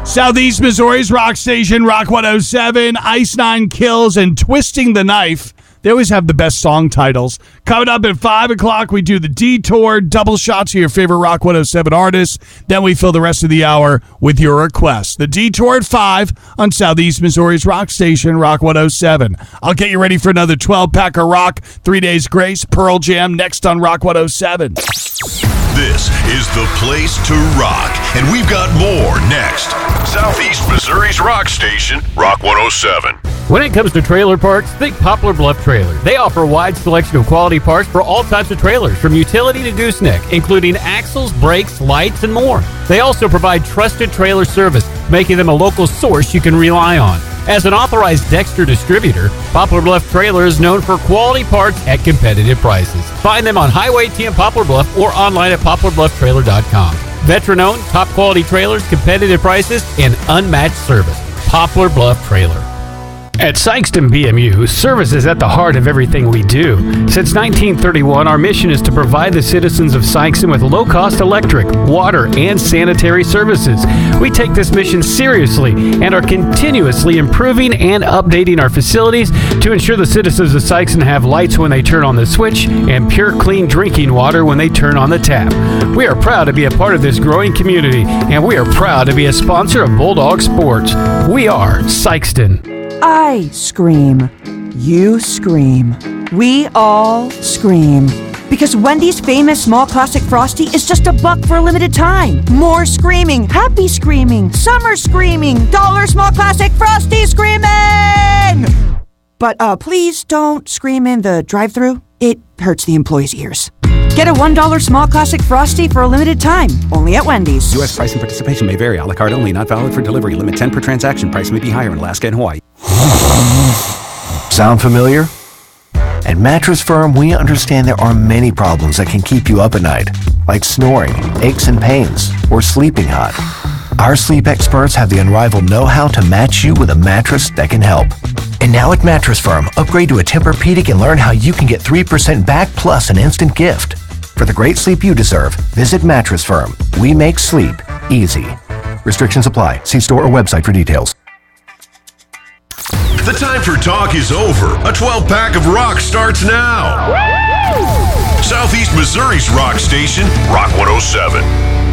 Southeast Missouri's rock station, Rock 107, Ice Nine Kills, and Twisting the Knife. They always have the best song titles. Coming up at 5 o'clock, we do the Detour, double shots of your favorite Rock 107 artists. Then we fill the rest of the hour with your requests. The Detour at 5 on Southeast Missouri's rock station, Rock 107. I'll get you ready for another 12-pack of rock. 3 Days Grace, Pearl Jam, next on Rock 107. This is the place to rock, and we've got more next. Southeast Missouri's rock station, Rock 107. When it comes to trailer parks, think Poplar Bluff Trailer. They offer a wide selection of quality parts for all types of trailers, from utility to gooseneck, including axles, brakes, lights, and more. They also provide trusted trailer service, making them a local source you can rely on. As an authorized Dexter distributor, Poplar Bluff Trailer is known for quality parts at competitive prices. Find them on Highway T in Poplar Bluff or online at poplarblufftrailer.com. Veteran-owned, top-quality trailers, competitive prices, and unmatched service. Poplar Bluff Trailer. At Sikeston BMU, service is at the heart of everything we do. Since 1931, our mission is to provide the citizens of Sikeston with low-cost electric, water, and sanitary services. We take this mission seriously and are continuously improving and updating our facilities to ensure the citizens of Sikeston have lights when they turn on the switch and pure, clean drinking water when they turn on the tap. We are proud to be a part of this growing community, and we are proud to be a sponsor of Bulldog Sports. We are Sikeston. I scream. You scream. We all scream. Because Wendy's famous small classic Frosty is just $1 for a limited time. More screaming, happy screaming, summer screaming, dollar small classic Frosty screaming! But please don't scream in the drive-thru. It hurts the employees' ears. Get a $1 small classic Frosty for a limited time, only at Wendy's. U.S. price and participation may vary. A la carte only, not valid for delivery. Limit 10 per transaction. Price may be higher in Alaska and Hawaii. Sound familiar? At Mattress Firm, we understand there are many problems that can keep you up at night, like snoring, aches and pains, or sleeping hot. Our sleep experts have the unrivaled know-how to match you with a mattress that can help. And now at Mattress Firm, upgrade to a Tempur-Pedic and learn how you can get 3% back plus an instant gift. For the great sleep you deserve, visit Mattress Firm. We make sleep easy. Restrictions apply. See store or website for details. The time for talk is over. A 12-pack of rock starts now. Woo! Southeast Missouri's rock station, Rock 107.